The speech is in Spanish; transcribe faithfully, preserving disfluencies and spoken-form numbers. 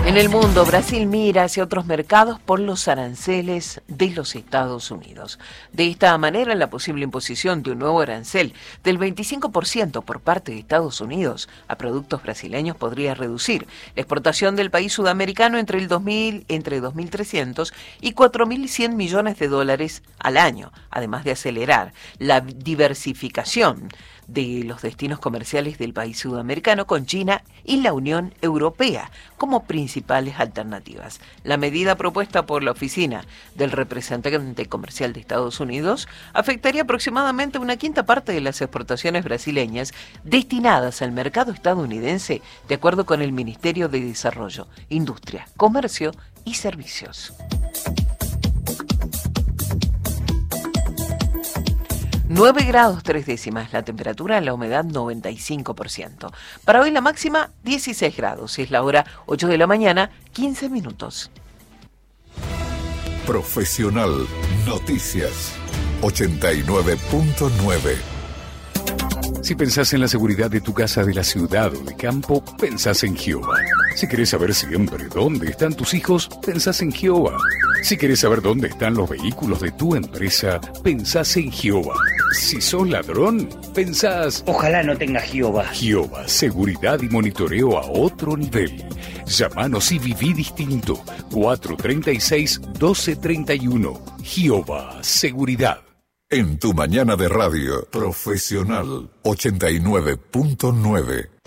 En el mundo, Brasil mira hacia otros mercados por los aranceles de los Estados Unidos. De esta manera, la posible imposición de un nuevo arancel del veinticinco por ciento por parte de Estados Unidos a productos brasileños podría reducir la exportación del país sudamericano entre el dos mil, entre dos mil trescientos y cuatro mil cien millones de dólares al año, además de acelerar la diversificación de los destinos comerciales del país sudamericano con China y la Unión Europea como principales alternativas. La medida propuesta por la oficina del representante comercial de Estados Unidos afectaría aproximadamente una quinta parte de las exportaciones brasileñas destinadas al mercado estadounidense, de acuerdo con el Ministerio de Desarrollo, Industria, Comercio y Servicios. nueve grados tres décimas la temperatura, la humedad noventa y cinco por ciento. Para hoy la máxima dieciséis grados, es la hora ocho de la mañana, quince minutos. Profesional Noticias ochenta y nueve punto nueve. Si pensás en la seguridad de tu casa, de la ciudad o de campo, pensás en Gioba. Si querés saber siempre dónde están tus hijos, pensás en Gioba. Si querés saber dónde están los vehículos de tu empresa, pensás en Gioba. Si sos ladrón, pensás... Ojalá no tenga Gioba. Gioba, seguridad y monitoreo a otro nivel. Llámanos y viví distinto. cuatro treinta y seis, doce treinta y uno. Gioba, seguridad. En tu mañana de radio, Profesional ochenta y nueve punto nueve.